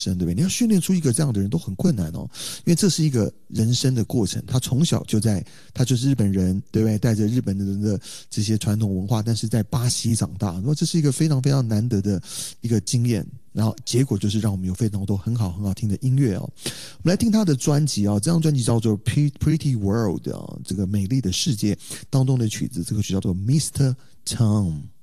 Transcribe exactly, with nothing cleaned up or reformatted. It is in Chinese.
对不对？你要训练出一个这样的人都很困难哦，因为这是一个人生的过程。他从小就在，他就是日本人，对不对？带着日本人的这些传统文化，但是在巴西长大，那这是一个非常非常难得的一个经验。然后结果就是让我们有非常多很好很好听的音乐哦。我们来听他的专辑啊、哦，这张专辑叫做《Pretty World》啊，这个美丽的世界当中的曲子，这个曲叫做 Mister Tom。